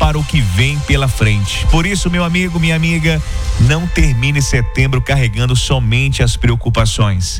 para o que vem pela frente. Por isso, meu amigo, minha amiga, não termine setembro carregando somente as preocupações.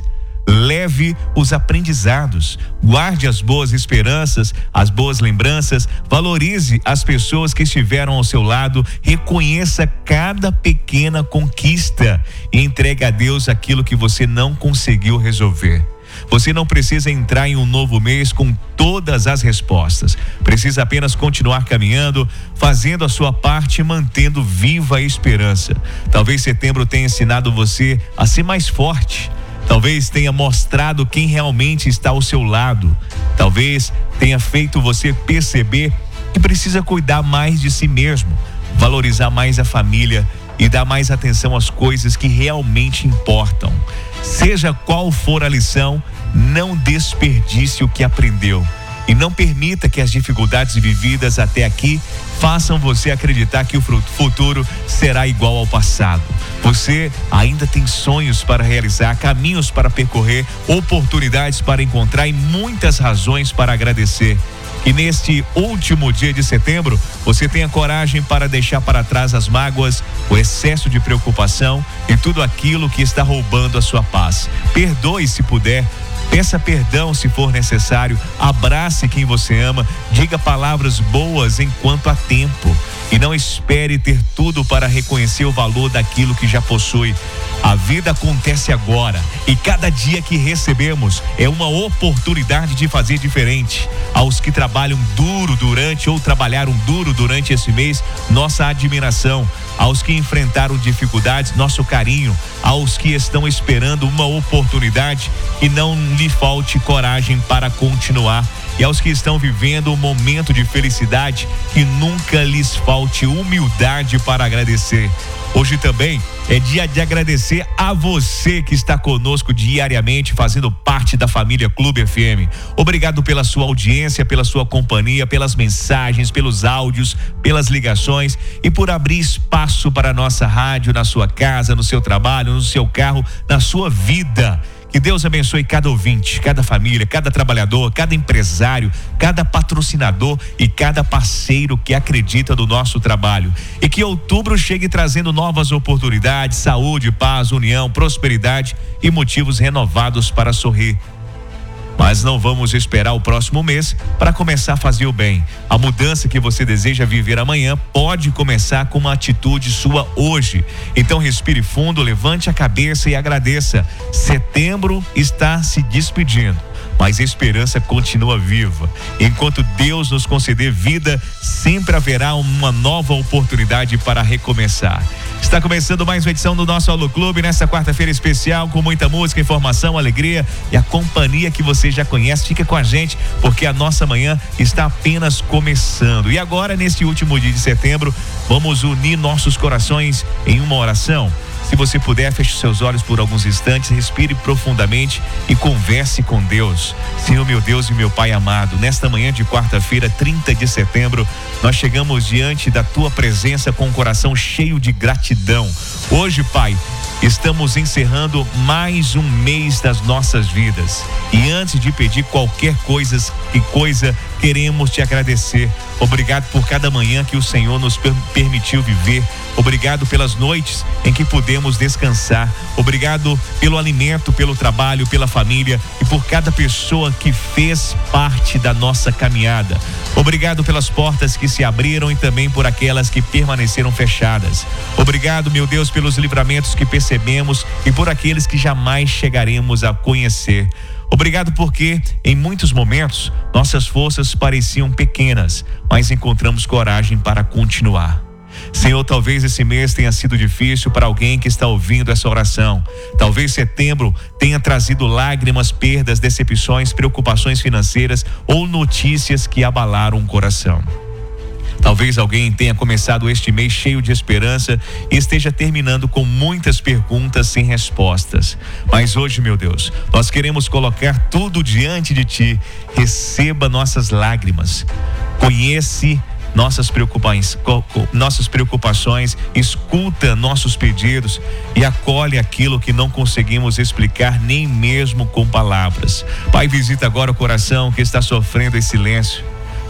Leve os aprendizados, guarde as boas esperanças, as boas lembranças, valorize as pessoas que estiveram ao seu lado, reconheça cada pequena conquista e entregue a Deus aquilo que você não conseguiu resolver. Você não precisa entrar em um novo mês com todas as respostas. Precisa apenas continuar caminhando, fazendo a sua parte e mantendo viva a esperança. Talvez setembro tenha ensinado você a ser mais forte. Talvez tenha mostrado quem realmente está ao seu lado. Talvez tenha feito você perceber que precisa cuidar mais de si mesmo, valorizar mais a família e dar mais atenção às coisas que realmente importam. Seja qual for a lição, não desperdice o que aprendeu. E não permita que as dificuldades vividas até aqui façam você acreditar que o futuro será igual ao passado. Você ainda tem sonhos para realizar, caminhos para percorrer, oportunidades para encontrar e muitas razões para agradecer. E neste último dia de setembro, você tenha coragem para deixar para trás as mágoas, o excesso de preocupação e tudo aquilo que está roubando a sua paz. Perdoe se puder. Peça perdão se for necessário, abrace quem você ama, diga palavras boas enquanto há tempo e não espere ter tudo para reconhecer o valor daquilo que já possui. A vida acontece agora e cada dia que recebemos é uma oportunidade de fazer diferente. Aos que trabalham duro trabalharam duro durante esse mês, nossa admiração. Aos que enfrentaram dificuldades, nosso carinho. Aos que estão esperando uma oportunidade, que não lhe falte coragem para continuar. E aos que estão vivendo um momento de felicidade, que nunca lhes falte humildade para agradecer. Hoje também é dia de agradecer a você que está conosco diariamente, fazendo parte da família Clube FM. Obrigado pela sua audiência, pela sua companhia, pelas mensagens, pelos áudios, pelas ligações e por abrir espaço para a nossa rádio na sua casa, no seu trabalho, no seu carro, na sua vida. Que Deus abençoe cada ouvinte, cada família, cada trabalhador, cada empresário, cada patrocinador e cada parceiro que acredita no nosso trabalho. E que outubro chegue trazendo novas oportunidades, saúde, paz, união, prosperidade e motivos renovados para sorrir. Mas não vamos esperar o próximo mês para começar a fazer o bem. A mudança que você deseja viver amanhã pode começar com uma atitude sua hoje. Então respire fundo, levante a cabeça e agradeça. Setembro está se despedindo, mas a esperança continua viva. Enquanto Deus nos conceder vida, sempre haverá uma nova oportunidade para recomeçar. Está começando mais uma edição do nosso Alô Clube nesta quarta-feira especial, com muita música, informação, alegria e a companhia que você já conhece. Fica com a gente, porque a nossa manhã está apenas começando. E agora, neste último dia de setembro, vamos unir nossos corações em uma oração. Se você puder, feche seus olhos por alguns instantes, respire profundamente e converse com Deus. Senhor, meu Deus e meu Pai amado, nesta manhã de quarta-feira, 30 de setembro, nós chegamos diante da Tua presença com o coração cheio de gratidão. Hoje, Pai, estamos encerrando mais um mês das nossas vidas. E antes de pedir qualquer coisa, queremos te agradecer. Obrigado por cada manhã que o Senhor nos permitiu viver. Obrigado pelas noites em que pudemos descansar. Obrigado pelo alimento, pelo trabalho, pela família e por cada pessoa que fez parte da nossa caminhada. Obrigado pelas portas que se abriram e também por aquelas que permaneceram fechadas. Obrigado, meu Deus, pelos livramentos que percebemos e por aqueles que jamais chegaremos a conhecer. Obrigado porque, em muitos momentos, nossas forças pareciam pequenas, mas encontramos coragem para continuar. Senhor, talvez esse mês tenha sido difícil para alguém que está ouvindo essa oração. Talvez setembro tenha trazido lágrimas, perdas, decepções, preocupações financeiras ou notícias que abalaram o coração. Talvez alguém tenha começado este mês cheio de esperança e esteja terminando com muitas perguntas sem respostas. Mas hoje, meu Deus, nós queremos colocar tudo diante de Ti. Receba nossas lágrimas. Conhece nossas preocupações, escuta nossos pedidos e acolhe aquilo que não conseguimos explicar nem mesmo com palavras. Pai, visita agora o coração que está sofrendo em silêncio.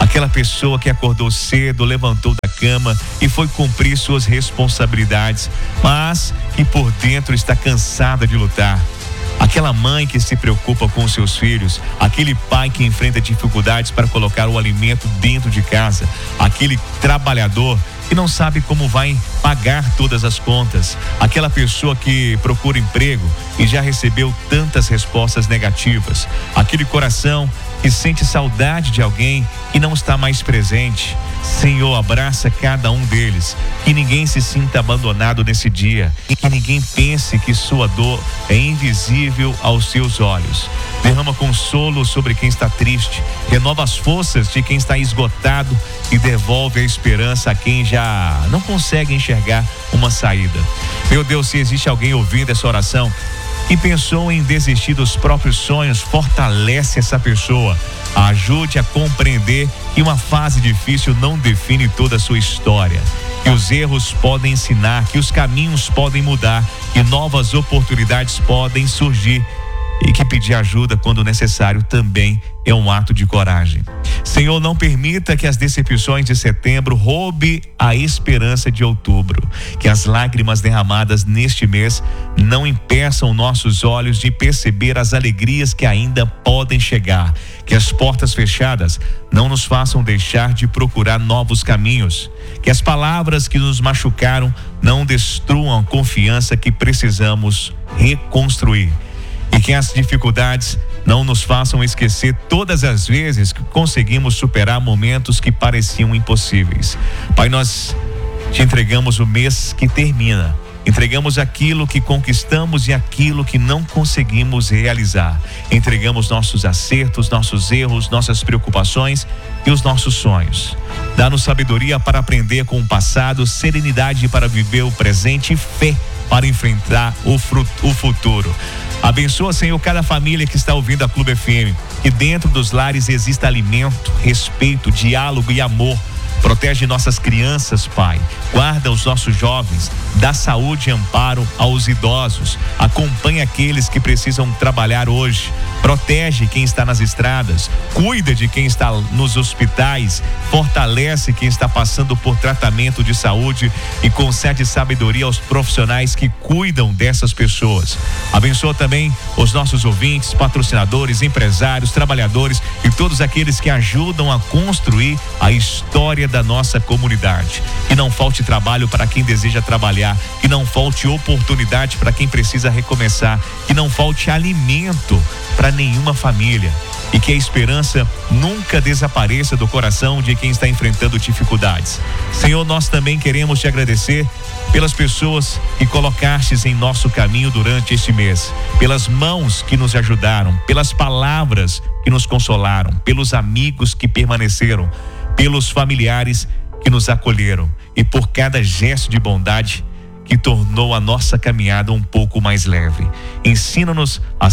aquela pessoa que acordou cedo, levantou da cama e foi cumprir suas responsabilidades, mas que por dentro está cansada de lutar. Aquela mãe que se preocupa com os seus filhos, aquele pai que enfrenta dificuldades para colocar o alimento dentro de casa, aquele trabalhador que não sabe como vai pagar todas as contas, aquela pessoa que procura emprego e já recebeu tantas respostas negativas, aquele coração que sente saudade de alguém que não está mais presente. Senhor, abraça cada um deles, que ninguém se sinta abandonado nesse dia e que ninguém pense que sua dor é invisível aos seus olhos. Derrama consolo sobre quem está triste, renova as forças de quem está esgotado e devolve a esperança a quem já não consegue enxergar uma saída. Meu Deus, se existe alguém ouvindo essa oração e pensou em desistir dos próprios sonhos, fortalece essa pessoa. Ajude a compreender que uma fase difícil não define toda a sua história, que os erros podem ensinar, que os caminhos podem mudar, que novas oportunidades podem surgir e que pedir ajuda quando necessário também é um ato de coragem. Senhor, não permita que as decepções de setembro roube a esperança de outubro, que as lágrimas derramadas neste mês não impeçam nossos olhos de perceber as alegrias que ainda podem chegar, que as portas fechadas não nos façam deixar de procurar novos caminhos, que as palavras que nos machucaram não destruam a confiança que precisamos reconstruir, e que as dificuldades não nos façam esquecer todas as vezes que conseguimos superar momentos que pareciam impossíveis. Pai, nós te entregamos o mês que termina, entregamos aquilo que conquistamos e aquilo que não conseguimos realizar, entregamos nossos acertos, nossos erros, nossas preocupações e os nossos sonhos. Dá-nos sabedoria para aprender com o passado, serenidade para viver o presente e fé para enfrentar o futuro. Abençoa, Senhor, cada família que está ouvindo a Clube FM, que dentro dos lares exista alimento, respeito, diálogo e amor. Protege nossas crianças, Pai. Guarda os nossos jovens. Dá saúde e amparo aos idosos. Acompanha aqueles que precisam trabalhar hoje. Protege quem está nas estradas. Cuida de quem está nos hospitais. Fortalece quem está passando por tratamento de saúde e concede sabedoria aos profissionais que cuidam dessas pessoas. Abençoa também os nossos ouvintes, patrocinadores, empresários, trabalhadores e todos aqueles que ajudam a construir a história da nossa comunidade. Que não falte trabalho para quem deseja trabalhar, que não falte oportunidade para quem precisa recomeçar, que não falte alimento para nenhuma família e que a esperança nunca desapareça do coração de quem está enfrentando dificuldades. Senhor, nós também queremos te agradecer pelas pessoas que colocastes em nosso caminho durante este mês, pelas mãos que nos ajudaram, pelas palavras que nos consolaram, pelos amigos que permaneceram, pelos familiares que nos acolheram e por cada gesto de bondade que tornou a nossa caminhada um pouco mais leve. Ensina-nos a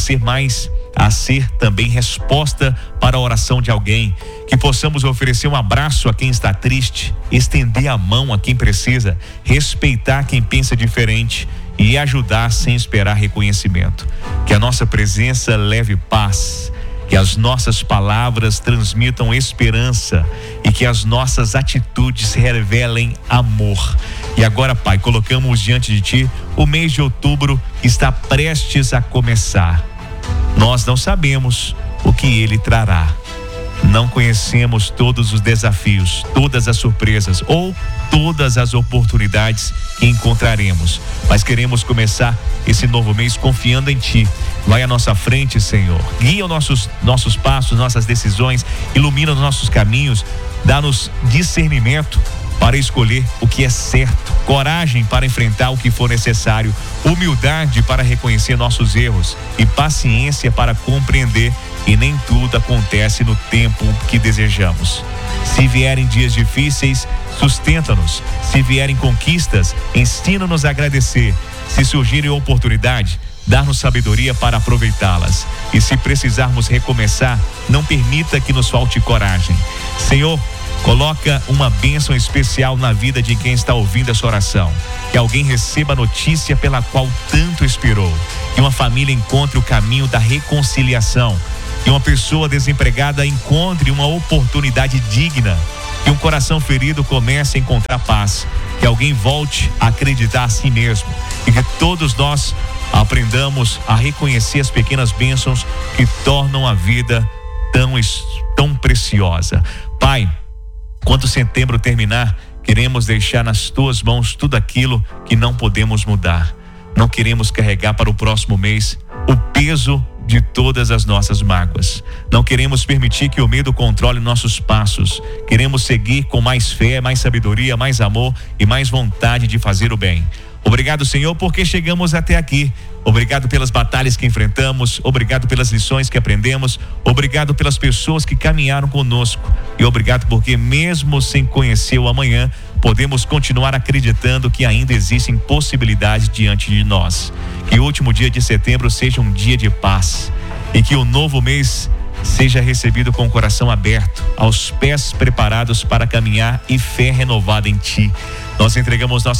ser também resposta para a oração de alguém, que possamos oferecer um abraço a quem está triste, estender a mão a quem precisa, respeitar quem pensa diferente e ajudar sem esperar reconhecimento. Que a nossa presença leve paz, que as nossas palavras transmitam esperança e que as nossas atitudes revelem amor. E agora, Pai, colocamos diante de Ti o mês de outubro que está prestes a começar. Nós não sabemos o que ele trará. Não conhecemos todos os desafios, todas as surpresas ou todas as oportunidades que encontraremos, mas queremos começar esse novo mês confiando em Ti. Vai à nossa frente, Senhor. Guia os nossos passos, nossas decisões, ilumina os nossos caminhos, dá-nos discernimento para escolher o que é certo, coragem para enfrentar o que for necessário, humildade para reconhecer nossos erros e paciência para compreender que nem tudo acontece no tempo que desejamos. Se vierem dias difíceis, sustenta-nos. Se vierem conquistas, ensina-nos a agradecer. Se surgirem oportunidades, dá-nos sabedoria para aproveitá-las. E se precisarmos recomeçar, não permita que nos falte coragem. Senhor, coloca uma bênção especial na vida de quem está ouvindo essa oração. Que alguém receba a notícia pela qual tanto esperou. Que uma família encontre o caminho da reconciliação. Que uma pessoa desempregada encontre uma oportunidade digna. Que um coração ferido comece a encontrar paz. Que alguém volte a acreditar a si mesmo. E que todos nós aprendamos a reconhecer as pequenas bênçãos que tornam a vida tão preciosa. Pai, quando setembro terminar, queremos deixar nas tuas mãos tudo aquilo que não podemos mudar. Não queremos carregar para o próximo mês o peso de todas as nossas mágoas. Não queremos permitir que o medo controle nossos passos. Queremos seguir com mais fé, mais sabedoria, mais amor e mais vontade de fazer o bem. Obrigado, Senhor, porque chegamos até aqui. Obrigado pelas batalhas que enfrentamos, obrigado pelas lições que aprendemos, obrigado pelas pessoas que caminharam conosco e obrigado porque mesmo sem conhecer o amanhã, podemos continuar acreditando que ainda existem possibilidades diante de nós. Que o último dia de setembro seja um dia de paz e que o novo mês seja recebido com o coração aberto, aos pés preparados para caminhar e fé renovada em Ti. Nós entregamos nossa